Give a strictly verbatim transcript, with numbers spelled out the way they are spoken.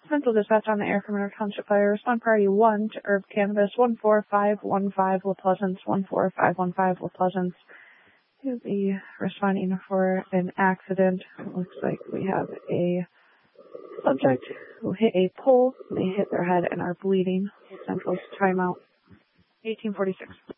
Central dispatch on the air from Monroe Township Fire. Respond priority one to Herb Cannabis, one four five one five La Pleasance, one four five one five La Pleasance. He'll be responding for an accident. It looks like we have a subject who hit a pole. They hit their head and are bleeding. Central's timeout. eighteen forty-six.